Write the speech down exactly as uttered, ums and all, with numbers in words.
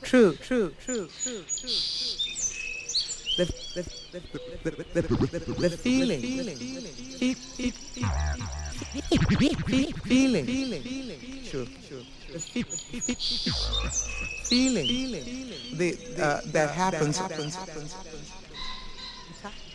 true, true, true, true, true. The the the the the, the, the feeling, feeling, feeling, feeling, feeling, true, true. The feeling, feeling, the uh, that happens, happens, happens.